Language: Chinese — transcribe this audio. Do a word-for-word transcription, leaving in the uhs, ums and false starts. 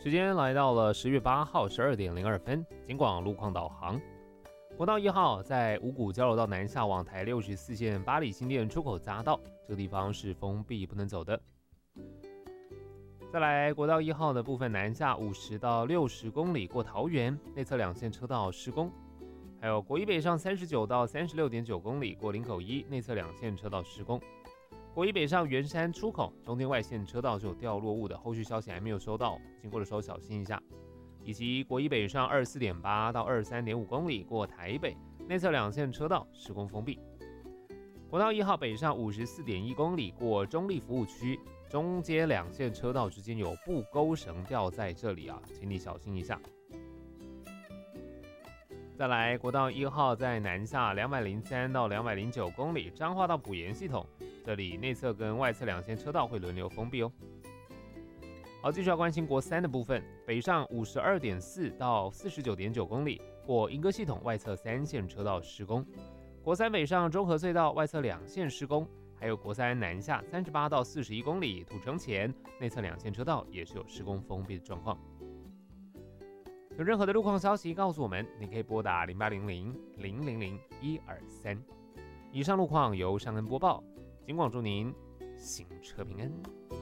时间来到了十月八号十二点零二分，警广路况导航。国道一号在五股交流道南下往台六十四线八里新店出口匝道，这个地方是封闭不能走的。再来，国道一号的部分南下五十到六十公里过桃园，内侧两线车道施工。还有国一北上三十九到三十六点九公里过林口一，内侧两线车道施工。国一北上圆山出口中间外线车道是有掉落物的，后续消息还没有收到，经过的时候小心一下。以及国一北上二十四点八到二十三点五公里过台北，内侧两线车道施工封闭。国道一号北上五十四点一公里过中立服务区，中街两线车道之间有布钩绳吊在这里啊，请你小心一下。再来，国道一号在南下两百零三到两百零九公里，彰化到埔盐系统，这里内侧跟外侧两线车道会轮流封闭哦。好，继续要关心国三的部分，北上五十二点四到四十九点九公里，过莺歌系统外侧三线车道施工。国三北上中和隧道外侧两线施工，还有国三南下三十八到四十一公里，土城前内侧两线车道也是有施工封闭的状况。有任何的路况消息告诉我们，你可以拨打零八零零零零零一二三。以上路况由尚恩播报，警广祝您行车平安。